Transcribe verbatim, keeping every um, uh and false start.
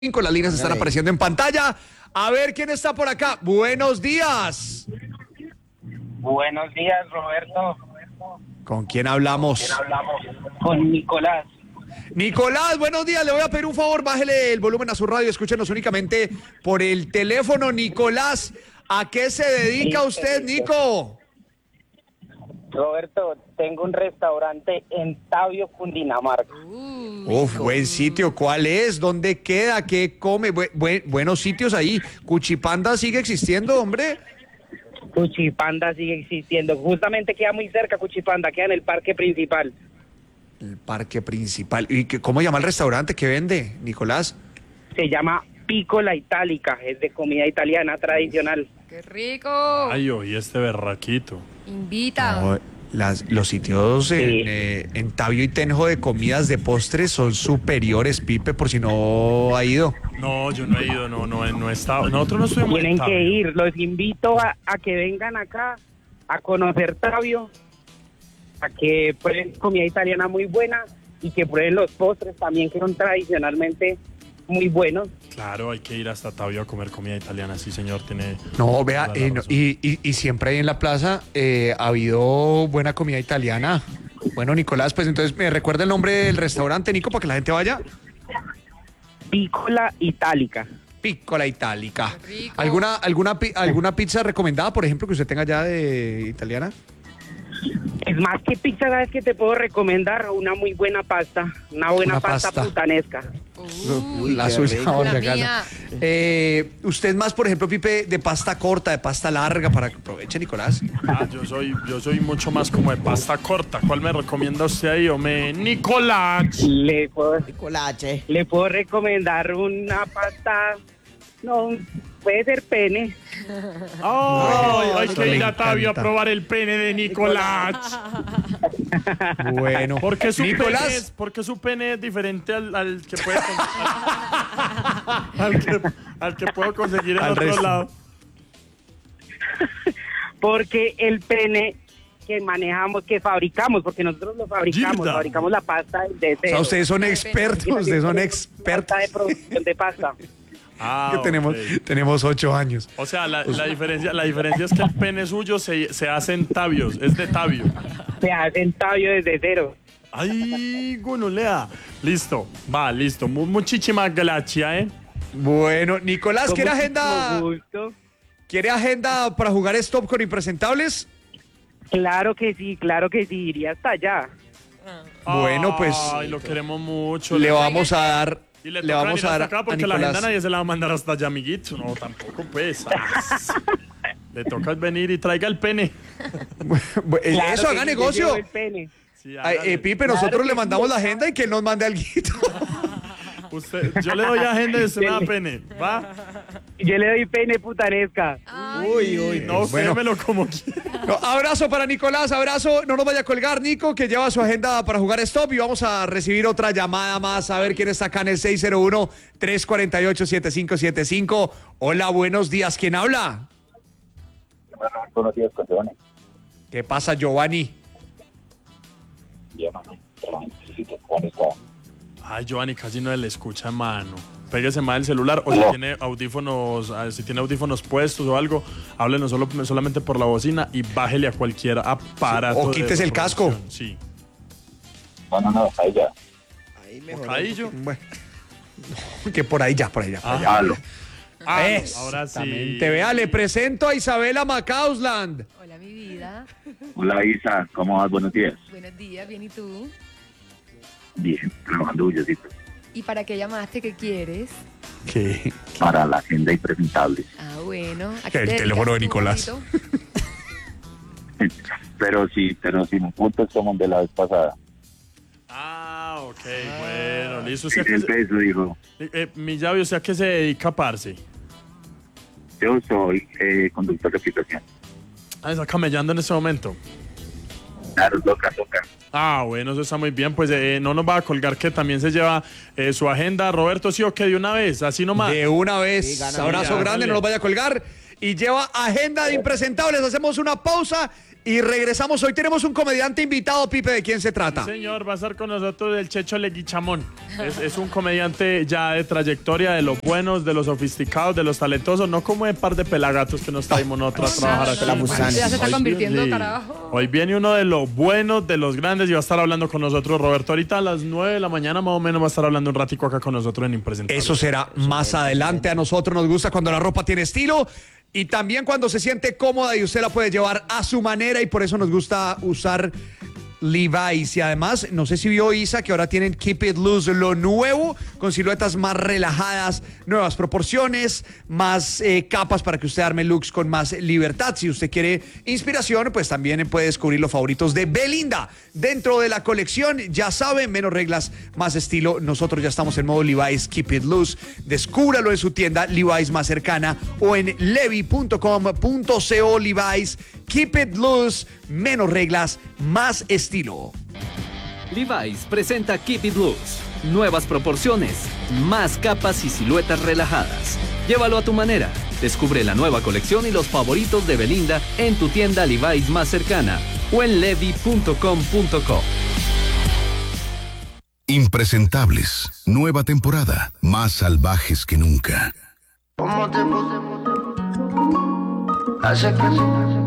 Con las líneas están apareciendo en pantalla. A ver quién está por acá. Buenos días. Buenos días, Roberto. ¿Con quién hablamos? ¿Quién hablamos? Con Nicolás. Nicolás, buenos días. Le voy a pedir un favor, bájele el volumen a su radio, escúchenos únicamente por el teléfono. Nicolás, ¿a qué se dedica usted, Nico? Roberto, tengo un restaurante en Tabio, Cundinamarca. Uf, buen sitio. ¿Cuál es? ¿Dónde queda? ¿Qué come? Bu- bu- buenos sitios ahí. ¿Cuchipanda sigue existiendo, hombre? Cuchipanda sigue existiendo. Justamente queda muy cerca Cuchipanda, queda en el parque principal. El parque principal. ¿Y qué, cómo llama el restaurante que vende, Nicolás? Se llama Piccola Italica, es de comida italiana tradicional. ¡Qué rico! Ay, oye, este berraquito. Invita. No, las, los sitios en, Sí. eh, en Tabio y Tenjo de comidas de postres son superiores, Pipe, por si no ha ido. No, yo no he ido, no, no, no he estado. Nosotros no estuvimos en Tienen Tabio. que ir, los invito a, a que vengan acá a conocer Tabio, a que prueben comida italiana muy buena y que prueben los postres también que son tradicionalmente muy buenos. Claro, hay que ir hasta Tabio a comer comida italiana, sí, señor, tiene... No, vea, toda la eh, no, razón. y, y, y siempre ahí en la plaza eh, ha habido buena comida italiana. Bueno, Nicolás, pues entonces me recuerda el nombre del restaurante, Nico, para que la gente vaya. Piccola Italica. Piccola Italica. Qué rico. ¿Alguna, alguna, pi- ¿Alguna pizza recomendada, por ejemplo, que usted tenga ya de italiana? Es más que pizza, ¿sabes que te puedo recomendar? Una muy buena pasta, una buena Una pasta, pasta. putanesca. Uy, la qué suya, rico. hombre, La acá no. mía. Eh, usted más, por ejemplo, Pipe, de pasta corta, de pasta larga, para que aproveche, Nicolás. Ah, yo soy, yo soy mucho más como de pasta corta. ¿Cuál me recomienda usted ahí, hombre? Nicolás. Le puedo, Colache. le puedo recomendar una pasta, no, puede ser pene. Ay, hay eso que le ir a Tabio a encanta. probar el pene de Nicolás. Bueno, ¿Por qué su, pene Nicolás, es, por qué su pene es diferente al, al que puede al, que, al que puedo conseguir en Al otro resto. lado? Porque el pene que manejamos, que fabricamos, porque nosotros lo fabricamos, Gilda. fabricamos la pasta de o sea, ustedes son expertos, ustedes son expertos. Pasta de producción de pasta. Ah, Que tenemos, ok. tenemos ocho años. O sea, la, la diferencia, la diferencia es que el pene suyo se, se hace en Tabios, es de Tabio. Se hace en Tabio desde cero. Ay, gonolea. Listo, va, listo. Mu- Muchísimas gracias, ¿eh? Bueno, Nicolás, Con ¿quiere muchísimo agenda, gusto. ¿quiere agenda para jugar Stop con Impresentables? Claro que sí, claro que sí, iría hasta allá. Bueno, pues, Ay, lo queremos mucho. Le vamos a dar, Y le, le toca vamos venir a hasta dar acá a porque la agenda Nicolás. nadie se la va a mandar hasta allá, amiguito. No, tampoco, pues. Le toca venir y traiga el pene. Bu- eh, Claro Eso, que haga sí, yo negocio. llevo el pene. Sí, Ay, hágale. eh, Pipe, Claro nosotros que le sí, mandamos la ojalá. agenda y que él nos mande alguito. Usted, yo le doy agenda y usted me da pene. ¿Va? Yo le doy pene putanesca. Uy, uy. No, usted bueno. démelo como quiera. No, abrazo para Nicolás, abrazo. No nos vaya a colgar, Nico, que lleva su agenda para jugar Stop. Y vamos a recibir otra llamada más. A ver quién está acá en el seis cero uno, tres cuatro ocho, siete cinco siete cinco. Hola, buenos días. ¿Quién habla? Buenos días, Concesiones. ¿Qué pasa, Giovanni? Bien, mano. Necesito Juan está. Ay, Giovanni, casi no le escucha, mano. Pégese más el celular o si tiene audífonos, ah, si tiene audífonos puestos o algo, háblenos solo, solamente por la bocina y bájele a cualquier aparato. O de quítese el casco. reproducción. Sí. No, no, no, ahí ya. Ahí mejor. Ahí yo. Bueno, que por ahí ya, por ahí ya. por allá. Ah, Halo. ah, Exactamente. ahora sí. Vea, le presento a Isabela Macausland. Hola, mi vida. Hola, Isa. ¿Cómo vas? Buenos días. Buenos días, bien, ¿y tú? Bien, trabajando bullecito. ¿Y para qué llamaste? ¿Qué quieres? ¿Qué? Para la agenda impresentables. Ah, bueno. ¿A El qué te teléfono de dedicas tú, Nicolás. bonito? Pero sí, pero sin puntos como el de la vez pasada. Ah, ok, bueno, listo. O sea que El se- peso dijo, eh, eh, mi llave, o sea que se dedica, parce. yo soy eh, conductor de aplicación. Ah, está camellando en este momento. Claro, toca, toca. Ah, bueno, eso está muy bien. Pues eh, no nos va a colgar que también se lleva eh, su agenda. Roberto, sí o que de una vez, así nomás. De una vez, Sí, gana, abrazo ya, grande, dale. no nos vaya a colgar. Y lleva agenda de impresentables. Hacemos una pausa Y regresamos. Hoy tenemos un comediante invitado, Pipe. ¿De quién se trata? Señor, va a estar con nosotros el Checho Leguichamón. Es, es un comediante ya de trayectoria, de los buenos, de los sofisticados, de los talentosos, no como de par de pelagatos que nos traemos nosotros a trabajar aquí. la Busani. Ya se está Hoy- convirtiendo, sí. carajo. Hoy viene uno de los buenos, de los grandes, y va a estar hablando con nosotros. Roberto, ahorita a las nueve de la mañana más o menos va a estar hablando un ratico acá con nosotros en Impresentable. Eso será más adelante. A nosotros nos gusta cuando la ropa tiene estilo y también cuando se siente cómoda y usted la puede llevar a su manera, y por eso nos gusta usar Levi's. Y además, no sé si vio Isa que ahora tienen Keep It Loose, lo nuevo, con siluetas más relajadas, nuevas proporciones, más eh, capas para que usted arme looks con más libertad. Si usted quiere inspiración, pues también puede descubrir los favoritos de Belinda dentro de la colección. Ya sabe, menos reglas, más estilo. Nosotros ya estamos en modo Levi's Keep It Loose. Descúbralo en su tienda Levi's más cercana o en levi punto com punto co. Levi's Keep It Loose, menos reglas, más estilo. Levi's presenta Keep It Loose. Nuevas proporciones, más capas y siluetas relajadas. Llévalo a tu manera. Descubre la nueva colección y los favoritos de Belinda en tu tienda Levi's más cercana o en levi punto com punto co. Impresentables, nueva temporada, más salvajes que nunca. Hace que